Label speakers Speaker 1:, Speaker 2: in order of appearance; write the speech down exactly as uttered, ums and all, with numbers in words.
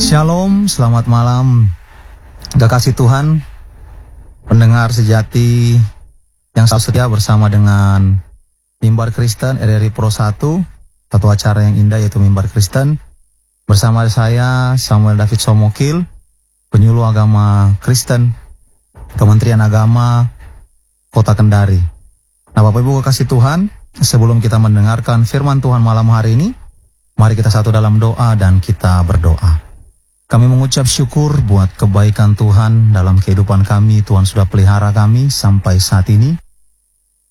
Speaker 1: Shalom, selamat malam. Kekasih Tuhan, pendengar sejati yang selalu setia bersama dengan Mimbar Kristen R R I Pro satu, satu acara yang indah yaitu Mimbar Kristen. Bersama saya Samuel David Somokil, penyuluh agama Kristen, Kementerian Agama Kota Kendari. Nah, Bapak Ibu kekasih Tuhan, sebelum kita mendengarkan firman Tuhan malam hari ini, mari kita satu dalam doa dan kita berdoa. Kami mengucap syukur buat kebaikan Tuhan dalam kehidupan kami. Tuhan sudah pelihara kami sampai saat ini.